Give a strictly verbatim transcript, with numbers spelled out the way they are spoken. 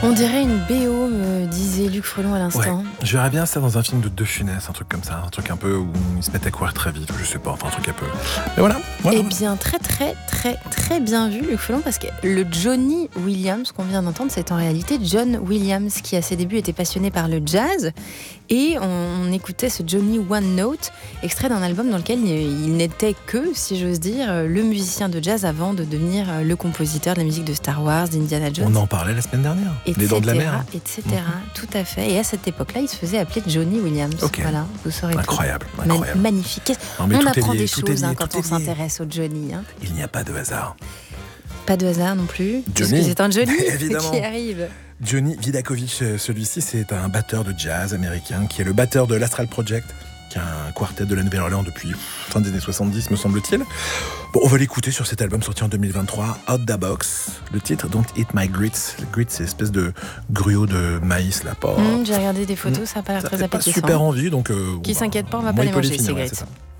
On dirait une B O, me disait Luc Frelon à l'instant. Ouais, je verrais bien ça dans un film de De Funès, un truc comme ça, un truc un peu où ils se mettent à courir très vite, ou je sais pas, enfin un truc un peu. Mais voilà. voilà Eh voilà. bien, très très très très bien vu, Luc Frelon, parce que le Johnny Williams qu'on vient d'entendre, c'est en réalité John Williams, qui à ses débuts était passionné par le jazz, et on, on écoutait ce Johnny One Note, extrait d'un album dans lequel il, il n'était que, si j'ose dire, le musicien de jazz avant de devenir le compositeur de la musique de Star Wars, d'Indiana Jones. On en parlait la semaine dernière. Et Les Dents de la Mer. et cetera. Mm-hmm. Tout à fait. Et à cette époque-là, il se faisait appeler Johnny Williams. Okay. Voilà, vous saurez incroyable, tout. incroyable. Ma- magnifique. Non, on tout apprend lié, des tout choses lié, hein, quand tout on lié. s'intéresse au Johnny. Hein. Il n'y a pas de hasard. Pas de hasard non plus. Johnny. Parce que c'est un Johnny Évidemment. qui arrive. Johnny Vidakovich, celui-ci, c'est un batteur de jazz américain qui est le batteur de l'Astral Project, qui est un quartet de la Nouvelle-Orléans depuis fin des années soixante-dix, me semble-t-il. Bon, on va l'écouter sur cet album sorti en deux mille vingt-trois, Out the Box. Le titre, Don't Eat My Grits. Le grits, c'est une espèce de gruau de maïs, là, pas... Mmh, j'ai regardé des photos, mmh. ça n'a pas l'air ça très fait pas appétissant. super envie, donc... Euh, qui bah, s'inquiète pas, on va moi, pas les manger, finir, ces ouais, grits. c'est ça.